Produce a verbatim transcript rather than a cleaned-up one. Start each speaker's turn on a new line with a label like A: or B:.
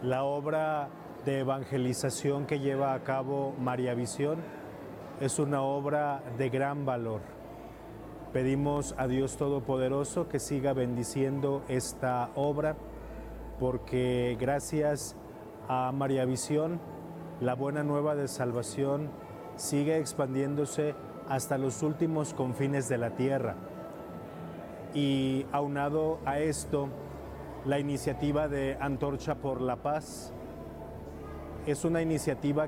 A: La obra de evangelización que lleva a cabo María Visión es una obra de gran valor. Pedimos a Dios Todopoderoso que siga bendiciendo esta obra, porque gracias a María Visión, la buena nueva de salvación sigue expandiéndose hasta los últimos confines de la tierra. Y aunado a esto, la iniciativa de Antorcha por la Paz es una iniciativa